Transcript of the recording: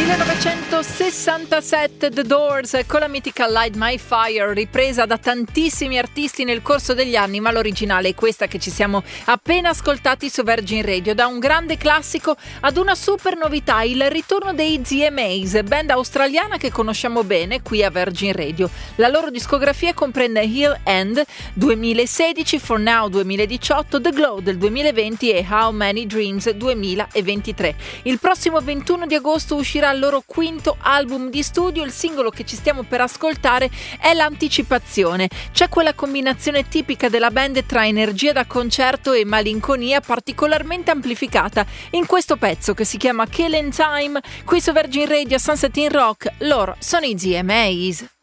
1967 The Doors con la mitica Light My Fire, ripresa da tantissimi artisti nel corso degli anni, ma l'originale è questa che ci siamo appena ascoltati su Virgin Radio. Da un grande classico ad una super novità, il ritorno dei ZMAs, band australiana che conosciamo bene qui a Virgin Radio. La loro discografia comprende Hill End 2016, For Now 2018, The Glow del 2020 e How Many Dreams 2023. Il prossimo 21 di agosto uscirà il loro quinto album di studio. Il singolo che ci stiamo per ascoltare è l'anticipazione. C'è quella combinazione tipica della band tra energia da concerto e malinconia particolarmente amplificata in questo pezzo che si chiama Killing Time. Qui su Virgin Radio Sunset in Rock, loro sono i ZMAs.